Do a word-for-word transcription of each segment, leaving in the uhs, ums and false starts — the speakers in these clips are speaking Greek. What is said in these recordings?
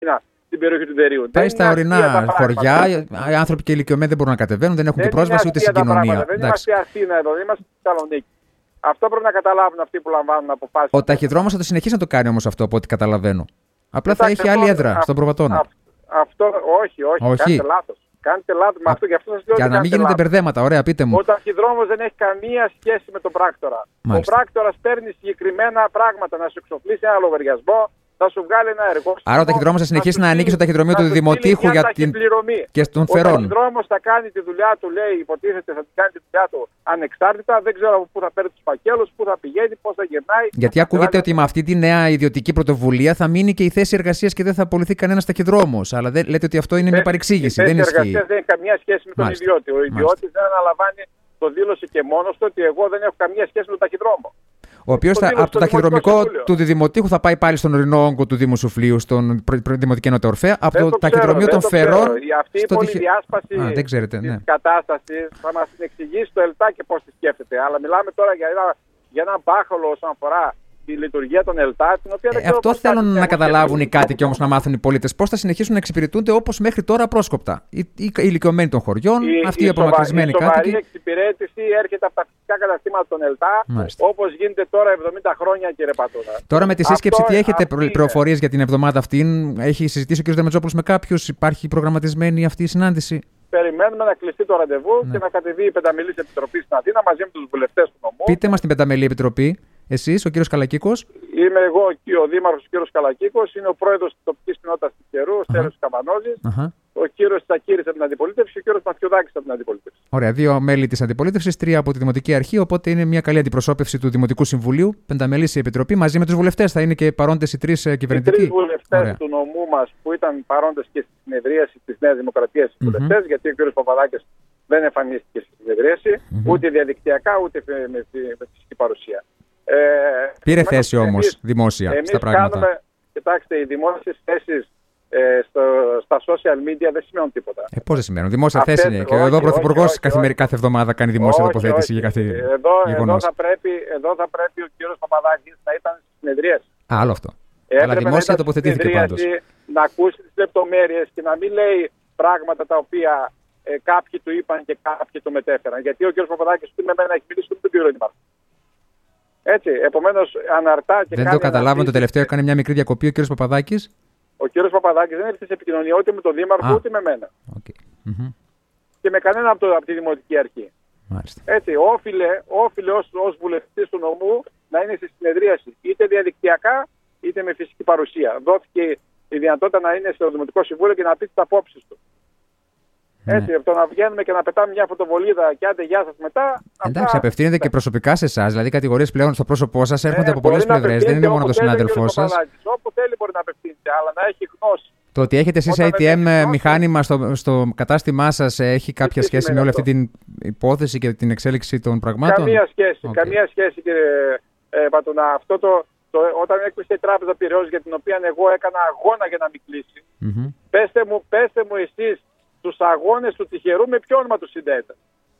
στην περιοχή του Δερείου. Πάει στα ορεινά χωριά, οι άνθρωποι και ηλικιωμένοι δεν μπορούν να κατεβαίνουν, δεν έχουν δεν και πρόσβαση ούτε στην κοινωνία. Δεν είμαστε Αθήνα εδώ, δεν είμαστε στη Θεσσαλονίκη. Αυτό πρέπει να καταλάβουν αυτοί που λαμβάνουν αποφάσεις. Ο ταχυδρόμος θα το συνεχίσει να το κάνει όμως αυτό, από ό,τι καταλαβαίνω. Απλά θα έχει άλλη έδρα α, στον Προβατώνα. Α, αυτό, όχι, όχι, όχι. Κάνετε λάθος. Κάνετε λάθος με αυτό, γι' αυτό σας λέω. Για να μην γίνονται μπερδέματα, ωραία, πείτε μου. Ο ταχυδρόμος δεν έχει καμία σχέση με τον πράκτορα. Μάλιστα. Ο πράκτορας παίρνει συγκεκριμένα πράγματα, να σου εξοφλήσει ένα λογαριασμό, να σου βγάλει ένα έργο. Άρα ο ταχυδρόμος θα συνεχίσει να, να ανήκει στο ταχυδρομείο του Δημοτήχου για την. Και στον Φερών. Ο ταχυδρόμος θα κάνει τη δουλειά του, λέει, υποτίθεται θα κάνει τη δουλειά του ανεξάρτητα. Δεν ξέρω από πού θα παίρνει τους φακέλους, πού θα πηγαίνει, πώς θα γυρνάει. Γιατί ακούγεται δηλαδή ότι με αυτή τη νέα ιδιωτική πρωτοβουλία θα μείνει και η θέση εργασίας και δεν θα απολυθεί κανένας ταχυδρόμος. Αλλά δεν, λέτε ότι αυτό είναι μια παρεξήγηση. Η θέση δεν ισχύει. εργασίας δεν έχει καμία σχέση με τον Μάλιστα. ιδιώτη. Ο ιδιώτης δεν αναλαμβάνει, το δήλωσε και μόνος του ότι εγώ δεν έχω καμία σχέση με τον ταχυδρόμο. Ο οποίος από το ταχυδρομικό του Δημοτήχου θα πάει πάλι στον ορεινό όγκο του Δήμου Σουφλίου, στον Δημοτική Ενότητα Ορφέα. Από το, το ταχυδρομείο των Φερών. Αυτή η πολυδιάσπαση Α, δεν ξέρετε, ναι. της κατάστασης θα μας την εξηγήσει το ΕΛΤΑ και πώς τη σκέφτεται. Αλλά μιλάμε τώρα για ένα, για ένα μπάχαλο όσον αφορά τη λειτουργία των ΕΛΤΑ, την οποία δεν ε, αυτό θέλουν να καταλάβουν οι κάτοικοι όμως, να μάθουν οι πολίτες πώς θα συνεχίσουν να εξυπηρετούνται όπως μέχρι τώρα πρόσκοπτα. Οι, οι, οι ηλικιωμένοι των χωριών, η, αυτοί οι απομακρυσμένοι κάτοικοι. Η σοβαρή εξυπηρέτηση έρχεται από τα φυσικά καταστήματα των ΕΛΤΑ, όπως γίνεται τώρα εβδομήντα χρόνια, κύριε Πατούνα. Τώρα με τη σύσκεψη, αυτό, τι έχετε πληροφορίες για την εβδομάδα αυτή, έχει συζητήσει ο κ. Δεμετζόπουλος με κάποιους, υπάρχει προγραμματισμένη αυτή η συνάντηση? Περιμένουμε να κλειστεί το ραντεβού ναι. και να κατεβεί η πενταμελής επιτροπή στην Αθήνα μαζί με τους βουλευτές του νομού. Πείτε μας την πενταμελή επιτροπή. Εσείς, ο κύριος Καλακίκος. Είμαι εγώ και ο Δήμαρχος, ο κύριος Καλακίκος. Είναι ο πρόεδρος της τοπικής κοινότητας του Καιρού, ο Στέλιος Καμπανόζης. Ο κύριος Τσακύρης από την Αντιπολίτευση και ο κύριος Μαθιουδάκης από την Αντιπολίτευση. Ωραία, δύο μέλη της Αντιπολίτευσης, τρία από τη Δημοτική Αρχή. Οπότε είναι μια καλή αντιπροσώπευση του Δημοτικού Συμβουλίου. Πενταμελής η επιτροπή. Μαζί με τους βουλευτές θα είναι και παρόντες οι τρεις κυβερνητικοί. Οι τρεις βουλευτές του νομού μας που ήταν παρόντες και στη συνεδρίαση της Νέας Δημοκρατίας οι βουλευτές, mm-hmm. γιατί ο κύριος Παπαδάκης δεν εμφανίστηκε στη συνεδρίαση, mm-hmm. ούτε διαδικτυακά ούτε με, με φυσική παρουσία. Ε, Πήρε θέση όμως δημόσια εμείς στα πράγματα. Κάνουμε, κοιτάξτε, οι δημόσιες θέσεις ε, στο, στα social media δεν σημαίνουν τίποτα. Ε, πώς δεν σημαίνουν? Δημόσια Αυτές, θέση είναι. Και όχι, εδώ ο Πρωθυπουργός κάθε, κάθε εβδομάδα κάνει δημόσια όχι, τοποθέτηση για κάθε εδώ, εδώ, θα πρέπει, εδώ θα πρέπει ο κύριος Παπαδάκης να ήταν στις συνεδρίες. Άλλο αυτό. Αλλά δημόσια τοποθετήθηκε πάντως. Να ακούσει τις λεπτομέρειες και να μην λέει πράγματα τα οποία ε, κάποιοι του είπαν και κάποιοι του μετέφεραν. Γιατί ο κύριος Παπαδάκης ούτε με μένα έχει μιλήσει ούτε με τον κύριο Δημάρχο. Έτσι, επομένως αναρτά και δεν το καταλάβουμε. Το τελευταίο έκανε μια μικρή διακοπή ο κύριος Παπαδάκης. Ο κύριος Παπαδάκης δεν έρθει σε επικοινωνία ούτε με τον Δήμαρχο Α. ούτε με μένα. Okay. Mm-hmm. Και με κανένα από, το, από τη Δημοτική Αρχή. Μάλιστα. Έτσι, όφιλε, όφιλε ως, ως βουλευτής του νομού να είναι στη συνεδρίαση είτε διαδικτυακά είτε με φυσική παρουσία. Δόθηκε η δυνατότητα να είναι στο Δημοτικό Συμβούλιο και να πει τις απόψεις του. Ναι. Έτσι, από το να βγαίνουμε και να πετάμε μια φωτοβολίδα και άντε γεια σας μετά. Εντάξει, αυτά... απευθύνεται και προσωπικά σε εσάς. Δηλαδή, οι κατηγορίες πλέον στο πρόσωπό σας έρχονται ε, από πολλές πλευρές. Δεν είναι μόνο το συνάδελφό σας. Όπου θέλει μπορεί να απευθύνεται, αλλά να έχει γνώση. Το ότι έχετε εσείς έι τι εμ μηχάνημα στο, στο κατάστημά σας έχει κάποια σχέση με όλη αυτή την υπόθεση και την εξέλιξη των πραγμάτων? Καμία σχέση, okay. καμία σχέση, κύριε ε, Πατουνά. Αυτό το, το, όταν έκλεισε η Τράπεζα Πειραιώς, για την οποία εγώ έκανα αγώνα για να μην κλείσει, mm-hmm. πέστε μου, πέστε μου εσείς τους αγώνες του τυχερού με ποιο όνομα του συνδέεται?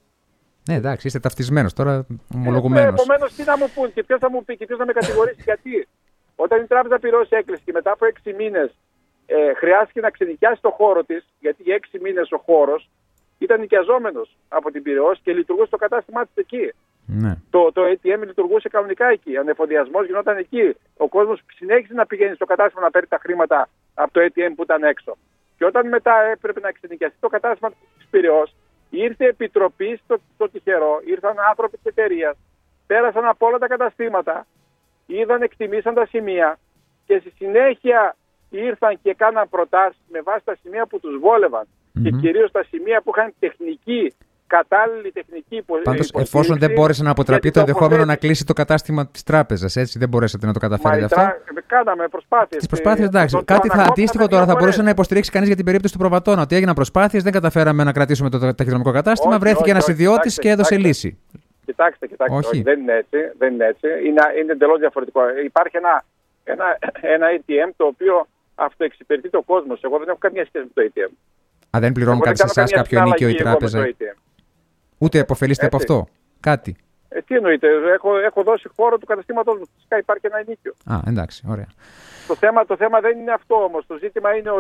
Ναι, εντάξει, είστε ταυτισμένος τώρα, ομολογουμένος. Ε, Επομένως, τι να μου πούν και ποιος θα μου πει και ποιος θα με κατηγορήσει γιατί? Όταν η Τράπεζα Πειραιώς έκλεισε και μετά από έξι μήνες ε, χρειάστηκε να ξενοικιάσει το χώρο της, γιατί για έξι μήνες ο χώρος ήταν νοικιαζόμενος από την Πειραιώς και λειτουργούσε το κατάστημά της εκεί. Ναι. Το, το έι τι εμ λειτουργούσε κανονικά εκεί. Ανεφοδιασμός γινόταν εκεί. Ο κόσμος συνέχισε να πηγαίνει στο κατάστημα να παίρνει τα χρήματα από το έι τι εμ που ήταν έξω. Και όταν μετά έπρεπε να ξενοικιαστεί το κατάστημα της Πειραιώς, ήρθε επιτροπή στο, στο τυχερό, ήρθαν άνθρωποι της εταιρείας, πέρασαν από όλα τα καταστήματα, είδαν, εκτιμήσαν τα σημεία και στη συνέχεια ήρθαν και κάναν προτάσεις με βάση τα σημεία που τους βόλευαν mm-hmm. και κυρίως τα σημεία που είχαν τεχνική, κατάλληλη τεχνική υποστήριξη. Πάντως, εφόσον δεν μπόρεσε να αποτραπεί το ενδεχόμενο να κλείσει το κατάστημα της τράπεζας, έτσι δεν μπορέσατε να το καταφέρετε αυτό? Τρα... Κάναμε προσπάθειες. Τις προσπάθειες, εντάξει. Το, Κάτι το θα αντίστοιχο τώρα θα μπορούσε να υποστηρίξει κανείς για την περίπτωση του Προβατώνα. Ότι έγιναν προσπάθειες, δεν καταφέραμε να κρατήσουμε το ταχυδρομικό κατάστημα, όχι, βρέθηκε ένας ιδιώτης και έδωσε κοιτάξτε, λύση. Κοιτάξτε, κοιτάξτε. Όχι. Όχι, δεν είναι έτσι. Δεν είναι, έτσι. είναι, είναι εντελώς διαφορετικό. Υπάρχει ένα, ένα, ένα έι τι εμ το οποίο αυτοεξυπηρετεί το κόσμο. Εγώ δεν έχω καμία σχέση με το έι τι εμ. Α, δεν πληρώνουν κάτι σε εσάς κάποιο ενίκιο η τράπεζα? Ούτε επωφελείστε από αυτό? Κάτι? Ε, τι εννοείται, έχω, έχω δώσει χώρο του καταστήματος μου. Φυσικά υπάρχει ένα ενίκιο. Α, εντάξει, ωραία. Το θέμα, το θέμα δεν είναι αυτό όμως. Το ζήτημα είναι